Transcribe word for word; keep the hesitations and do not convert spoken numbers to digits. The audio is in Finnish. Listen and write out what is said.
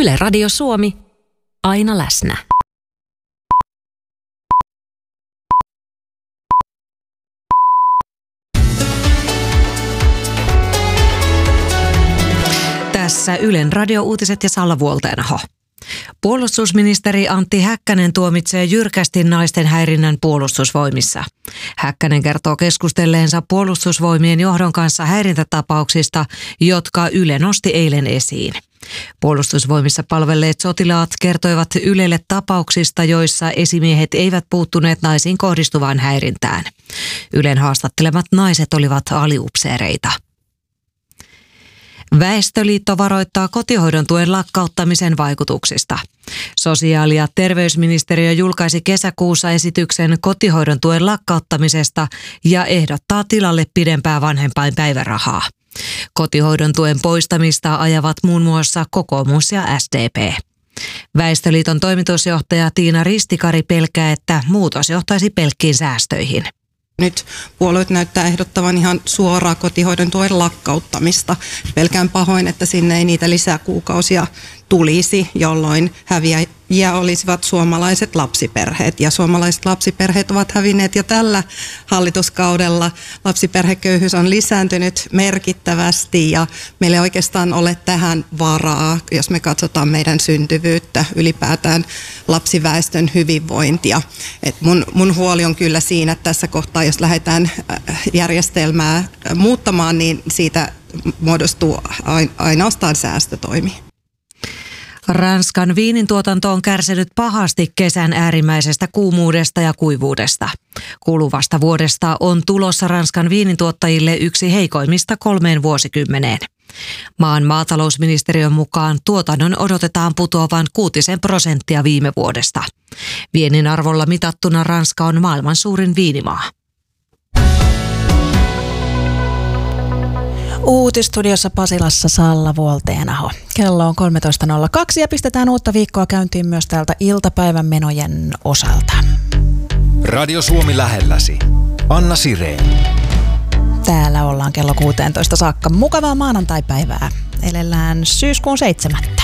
Yle Radio Suomi, aina läsnä. Tässä Ylen radio-uutiset ja Salla Vuolteenaho. Puolustusministeri Antti Häkkänen tuomitsee jyrkästi naisten häirinnän puolustusvoimissa. Häkkänen kertoo keskustelleensa puolustusvoimien johdon kanssa häirintätapauksista, jotka Yle nosti eilen esiin. Puolustusvoimissa palvelleet sotilaat kertoivat Ylelle tapauksista, joissa esimiehet eivät puuttuneet naisiin kohdistuvaan häirintään. Ylen haastattelemat naiset olivat aliupseereita. Väestöliitto varoittaa kotihoidon tuen lakkauttamisen vaikutuksista. Sosiaali- ja terveysministeriö julkaisi kesäkuussa esityksen kotihoidon tuen lakkauttamisesta ja ehdottaa tilalle pidempää vanhempainpäivärahaa. Kotihoidon tuen poistamista ajavat muun muassa kokoomus ja S D P. Väestöliiton toimitusjohtaja Tiina Ristikari pelkää, että muutos johtaisi pelkkiin säästöihin. Nyt puolueet näyttää ehdottavan ihan suoraa kotihoidon tuen lakkauttamista. Pelkään pahoin, että sinne ei niitä lisäkuukausia tulisi, jolloin häviäjiä olisivat suomalaiset lapsiperheet. Ja suomalaiset lapsiperheet ovat hävinneet jo tällä hallituskaudella. Lapsiperheköyhyys on lisääntynyt merkittävästi ja meillä ei oikeastaan ole tähän varaa, jos me katsotaan meidän syntyvyyttä, ylipäätään lapsiväestön hyvinvointia. Et mun, mun huoli on kyllä siinä, että tässä kohtaa, jos lähdetään järjestelmää muuttamaan, niin siitä muodostuu ainoastaan säästötoimi. Ranskan viinin tuotanto on kärsinyt pahasti kesän äärimmäisestä kuumuudesta ja kuivuudesta. Kuluvasta vuodesta on tulossa Ranskan viinintuottajille yksi heikoimmista kolmeen vuosikymmeneen. Maan maatalousministeriön mukaan tuotannon odotetaan putoavan kuutisen prosenttia viime vuodesta. Viennin arvolla mitattuna Ranska on maailman suurin viinimaa. Uutistudiossa Pasilassa Salla Vuolteenaho. Kello on kolmetoista nolla kaksi ja pistetään uutta viikkoa käyntiin myös täältä iltapäivän menojen osalta. Radio Suomi lähelläsi. Anna Sireen. Täällä ollaan kello kuusitoista saakka. Mukavaa maanantaipäivää. Elellään syyskuun seitsemättä.